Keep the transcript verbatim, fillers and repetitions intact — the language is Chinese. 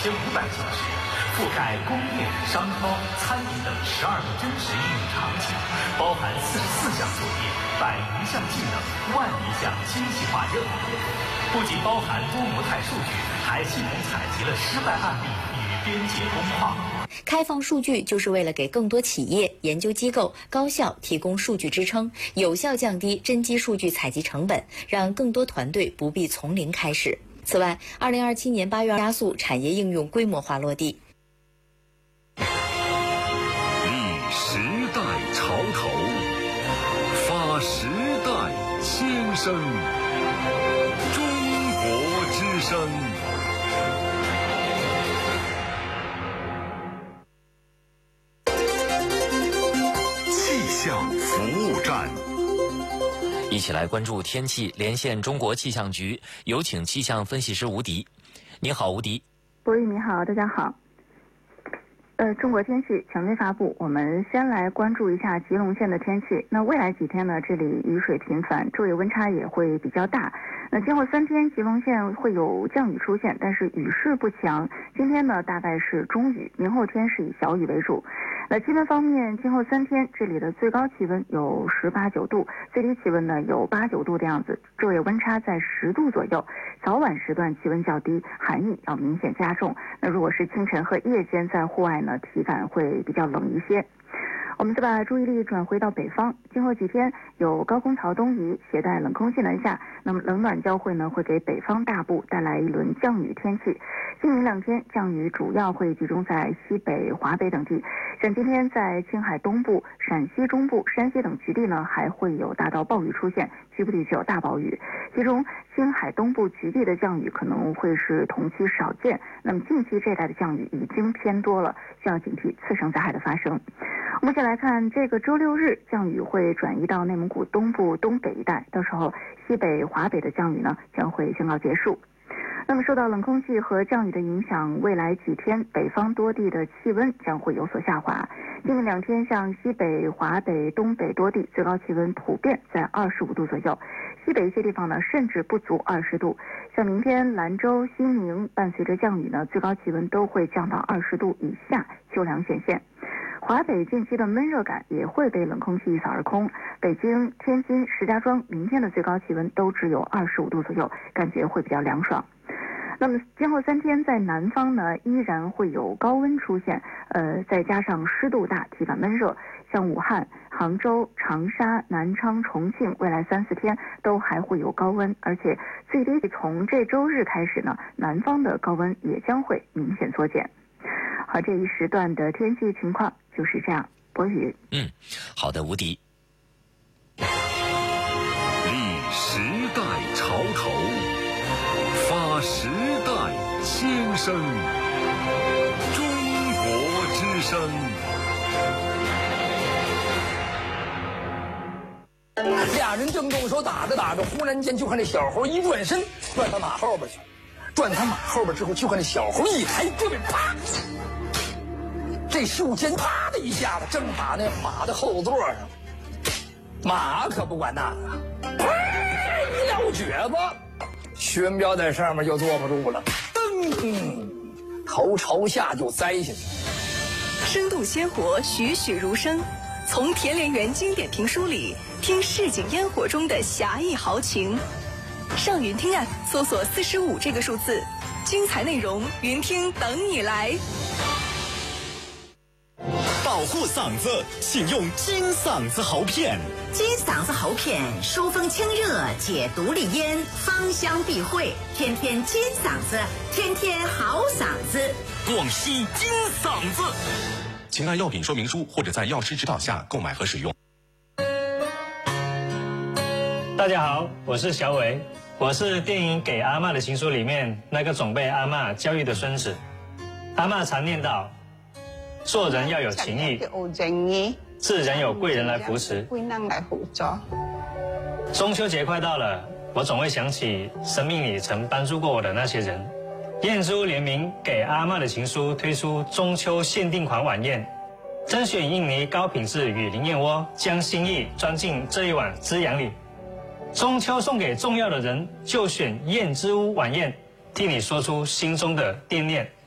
千五百小时，覆盖工业、商超、餐饮等十二个真实应用场景，包含四十四项作业、百余项技能、万余项精细化任务。不仅包含多模态数据，还系统采集了失败案例与边界工况。 开放数据就是为了给更多企业、研究机构、高校提供数据支撑，有效降低真机数据采集成本，让更多团队不必从零开始。此外，二零二七年八月加速产业应用规模化落地。 立时代潮头，发时代先声，中国之声。气象服务站， 一起来关注天气，连线中国气象局，有请气象分析师吴迪。你好，吴迪。 博宇你好，大家好。呃，中国天气权威发布，我们先来关注一下吉隆县的天气。那未来几天呢，这里雨水频繁，昼夜温差也会比较大。那今后三天，吉隆县会有降雨出现，但是雨势不强。今天呢，大概是中雨，明后天是以小雨为主。那气温方面，今后三天这里的最高气温有十八九度，最低气温呢有八九度的样子，昼夜温差在十度左右。早晚时段气温较低，寒意要明显加重。那如果是清晨和夜间在户外呢，体感会比较冷一些。我们再把注意力转回到北方，今后几天有高空槽东移，携带冷空气南下，那么冷暖交汇呢，会给北方大部带来一轮降雨天气。今明两天降雨主要会集中在西北、华北等地，像今天在青海东部、陕西中部、山西等局地呢，还会有大到暴雨出现，局部地区有大暴雨。其中青海东部局地的降雨可能会是同期少见，那么近期这带的降雨已经偏多了，需要警惕次生灾害的发生。我们先来看这个周六日，降雨会转移到内蒙古东部、东北一带，到时候西北、华北的降雨呢将会宣告结束。那么受到冷空气和降雨的影响，未来几天北方多地的气温将会有所下滑。今明两天，像西北、华北、东北多地最高气温普遍在二十五度左右，西北一些地方呢甚至不足二十度。像明天兰州、西宁伴随着降雨呢，最高气温都会降到二十度以下，秋凉显现。华北近期的闷热感也会被冷空气一扫而空，北京、天津、石家庄明天的最高气温都只有二十五度左右，感觉会比较凉爽。那么今后三天在南方呢，依然会有高温出现，呃，再加上湿度大，体感闷热。像武汉、杭州、长沙、南昌、重庆，未来三四天都还会有高温，而且最低从这周日开始呢，南方的高温也将会明显缩减。好，这一时段的天气情况就是这样。博宇， 嗯，好的，吴迪。 立时代潮头，发时代先声，中国之声。 俩人正动手打着打着，忽然间就看这小猴一转身，转到马后边去，转他马后边之后，就看这小猴一抬胳膊，啪！这袖尖啪的一下子正打那马的后座上，马可不管那个，一撂蹶子，薛彪在上面就坐不住了，噔，头朝下就栽下去。 生动鲜活，栩栩如生。从田连元经典评书里听市井烟火中的侠义豪情。上云听 App 搜索四十五这个数字，精彩内容云听等你来。 保护嗓子，请用金嗓子喉片。 金嗓子喉片疏风清热，解毒利咽，芳香避秽，天天金嗓子，天天好嗓子。 广西金嗓子，请按药品说明书或者在药师指导下购买和使用。 大家好，我是小伟，我是电影《给阿嬷的情书》里面那个总被阿嬷教育的孙子。阿嬷常念叨，做人要有情义，自然有贵人来扶持。中秋节快到了，我总会想起生命里曾帮助过我的那些人。燕珠联名《给阿嬷的情书》推出中秋限定款晚宴，甄选印尼高品质雨林燕窝，将心意装进这一碗滋养里。中秋送给重要的人，就选燕之屋晚宴，替你说出心中的惦念。